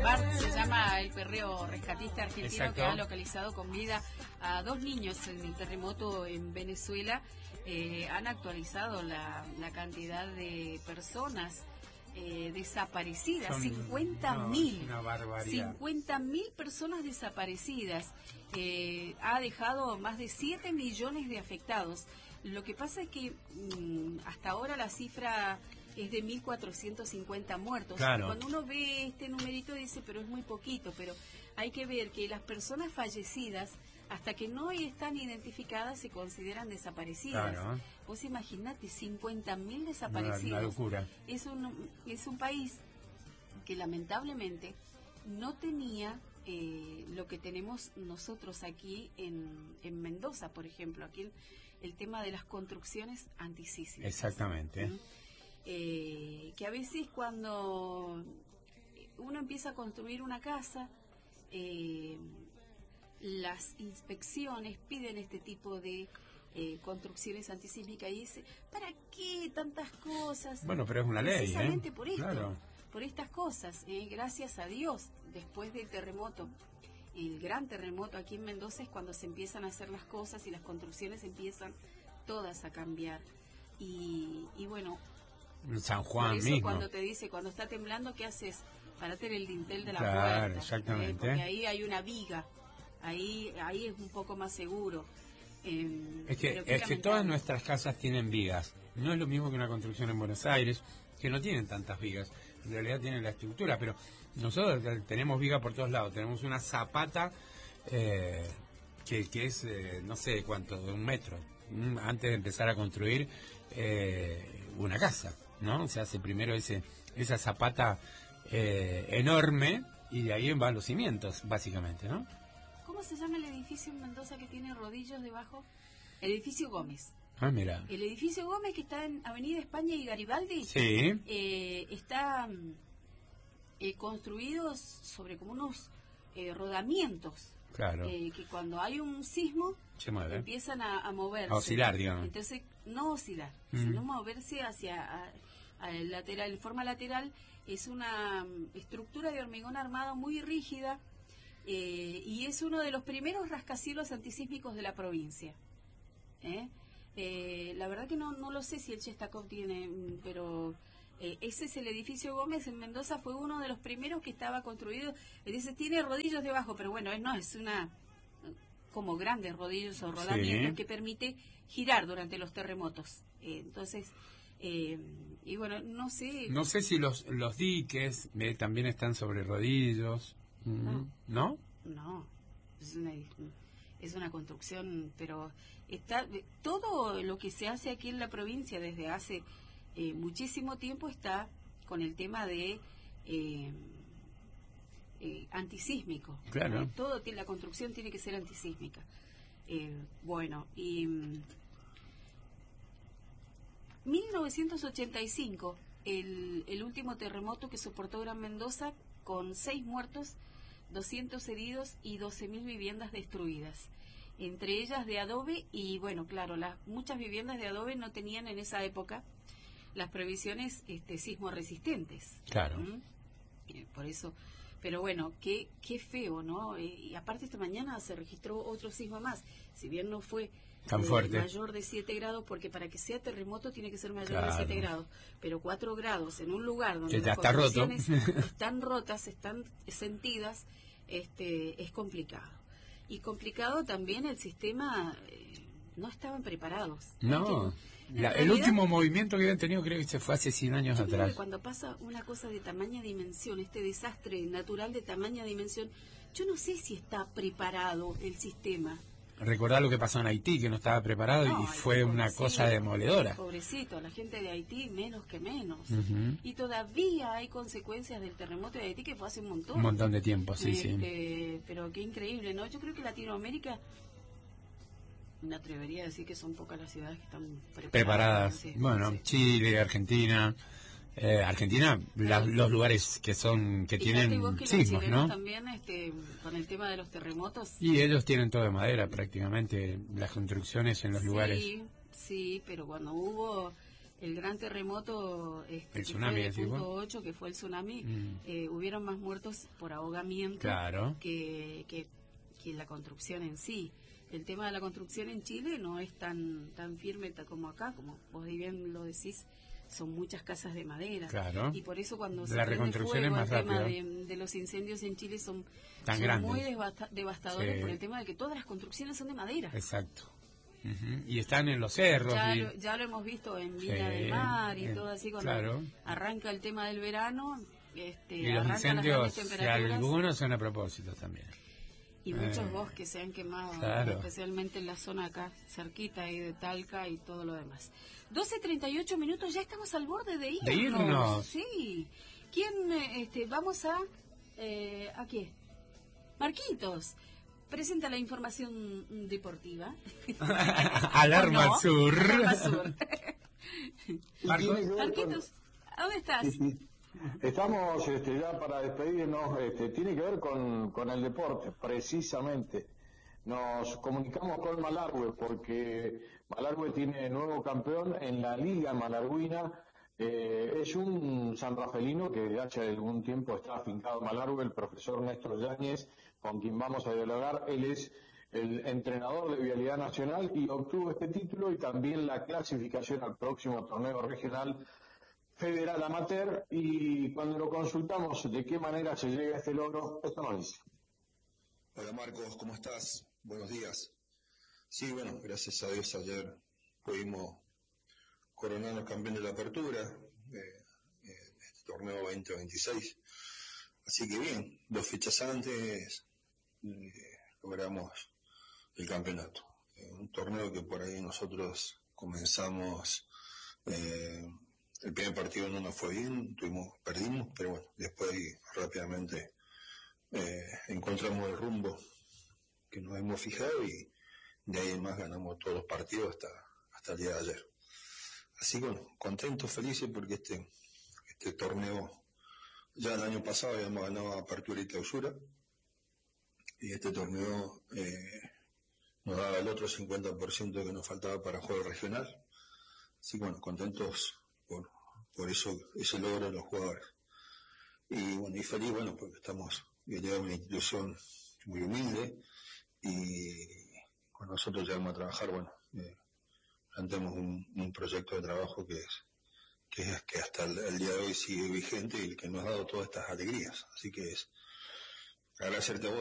Bart se llama el perreo rescatista argentino. Exacto. Que ha localizado con vida a 2 niños en el terremoto en Venezuela. Han actualizado la cantidad de personas desaparecidas. Son 50.000. Una barbaridad. 50.000 personas desaparecidas. Ha dejado más de 7 millones de afectados. Lo que pasa es que hasta ahora la cifra es de 1.450 muertos. Claro. Cuando uno ve este numerito dice, pero es muy poquito, pero hay que ver que las personas fallecidas, hasta que no están identificadas, se consideran desaparecidas. Claro. Vos imaginate, 50.000 desaparecidos. Una locura. Es un país que lamentablemente no tenía lo que tenemos nosotros aquí en Mendoza, por ejemplo. Aquí el tema de las construcciones antisísmicas. Exactamente. Que a veces cuando uno empieza a construir una casa, las inspecciones piden este tipo de construcciones antisísmicas y dice, ¿para qué tantas cosas? Bueno, pero es una ley, precisamente por esto, claro. Por estas cosas. Gracias a Dios, después del terremoto, el gran terremoto aquí en Mendoza, es cuando se empiezan a hacer las cosas y las construcciones empiezan todas a cambiar. Y bueno, San Juan por eso mismo. Cuando te dice, cuando está temblando, ¿qué haces? Parate en el dintel de la puerta. Puerta. Exactamente. Porque ahí hay una viga, ahí es un poco más seguro. Es que todas nuestras casas tienen vigas. No es lo mismo que una construcción en Buenos Aires, que no tienen tantas vigas. En realidad tienen la estructura, pero nosotros tenemos viga por todos lados. Tenemos una zapata que es, no sé cuánto, de 1 metro. Antes de empezar a construir una casa, ¿no? Se hace primero esa zapata enorme y de ahí van los cimientos, básicamente, ¿no? ¿Cómo se llama el edificio en Mendoza que tiene rodillos debajo? El edificio Gómez. Ah, mira. El edificio Gómez, que está en Avenida España y Garibaldi, sí. Está construido sobre como unos rodamientos. Claro. Que cuando hay un sismo se mueve. Empiezan a moverse. A oscilar, digamos. Entonces, no oscilar, sino moverse hacia el lateral. En forma lateral es una estructura de hormigón armado muy rígida y es uno de los primeros rascacielos antisísmicos de la provincia. La verdad que no lo sé si el Chestakov tiene, pero ese es el edificio Gómez en Mendoza, fue uno de los primeros que estaba construido. Dice, tiene rodillos debajo, pero bueno, no, es una como grandes rodillos o rodamientos que permite girar durante los terremotos. Entonces, y bueno, no sé. No sé si los diques también están sobre rodillos. No. ¿No? No, es una construcción, pero está todo lo que se hace aquí en la provincia desde hace muchísimo tiempo está con el tema de antisísmico. Claro. Todo la construcción tiene que ser antisísmica. Bueno, y 1985, el último terremoto que soportó Gran Mendoza, con 6 muertos, 200 heridos y 12.000 viviendas destruidas, entre ellas de adobe. Y bueno, claro, muchas viviendas de adobe no tenían en esa época las previsiones sismo resistentes. Claro. Por eso, pero bueno, qué feo, ¿no? Y aparte esta mañana se registró otro sismo más, si bien no fue tan fuerte, mayor de 7 grados, porque para que sea terremoto tiene que ser mayor de 7 grados, pero 4 grados en un lugar donde las condiciones están rotas, están sentidas, es complicado. Y complicado también el sistema, no estaban preparados. No, el último movimiento que habían tenido creo que se fue hace 100 años atrás. Cuando pasa una cosa de tamaña dimensión, este desastre natural de tamaña dimensión, yo no sé si está preparado el sistema. Recordar lo que pasó en Haití, que no estaba preparado y fue una cosa demoledora. Pobrecito, la gente de Haití menos que menos. Y todavía hay consecuencias del terremoto de Haití, que fue hace un montón de tiempo, sí. Pero qué increíble, ¿no? Yo creo que Latinoamérica, me atrevería a decir que son pocas las ciudades que están preparadas. Sí, bueno, sí. Chile, Argentina... Argentina, los lugares que tienen sismos, ¿no? También con el tema de los terremotos. Y ellos tienen todo de madera prácticamente, las construcciones en los lugares. Sí, pero cuando hubo el gran terremoto, el tsunami, que fue de 8, que fue el tsunami, hubieron más muertos por ahogamiento que la construcción en sí. El tema de la construcción en Chile no es tan firme como acá, como vos bien lo decís, son muchas casas de madera. Claro. Y por eso cuando la reconstrucción es más rápida. El tema de los incendios en Chile son muy devastadores por el tema de que todas las construcciones son de madera. Exacto. Y están en los cerros. Ya lo hemos visto en Viña del Mar y todo así, cuando arranca el tema del verano. Y los incendios, algunos son a propósito también. Y muchos bosques se han quemado, especialmente en la zona acá, cerquita ahí de Talca y todo lo demás. 12:38 minutos, ya estamos al borde de irnos. ¿De irnos? Sí. ¿Quién, vamos a qué? Marquitos, presenta la información deportiva. Alarma Sur. Alarma Sur. Marquitos, ¿a dónde estás? Sí. Estamos ya para despedirnos, tiene que ver con el deporte, precisamente. Nos comunicamos con Malargüe porque Malargüe tiene nuevo campeón en la Liga Malarguina. Es un sanrafelino que de hace algún tiempo está afincado en Malargüe, el profesor Néstor Yáñez, con quien vamos a dialogar. Él es el entrenador de Vialidad Nacional y obtuvo este título y también la clasificación al próximo torneo regional Federal Amateur, y cuando lo consultamos de qué manera se llega a este logro, esto nos dice. Hola Marcos, ¿cómo estás? Buenos días. Sí, bueno, gracias a Dios ayer pudimos coronarnos campeón de la apertura, este torneo 2026. Así que bien, 2 fechas antes logramos el campeonato. Un torneo que por ahí nosotros comenzamos... el primer partido no nos fue bien, perdimos, pero bueno, después rápidamente encontramos el rumbo que nos hemos fijado y de ahí en más ganamos todos los partidos hasta el día de ayer. Así que bueno, contentos, felices porque este torneo, ya el año pasado habíamos ganado apertura y clausura, y este torneo nos daba el otro 50% que nos faltaba para juego regional. Así que bueno, contentos por eso, ese logro de los jugadores. Y bueno, y feliz, porque estamos llegando a una institución muy humilde y con nosotros llegamos a trabajar, planteamos un proyecto de trabajo que hasta el día de hoy sigue vigente y el que nos ha dado todas estas alegrías. Así que es agradecerte a vos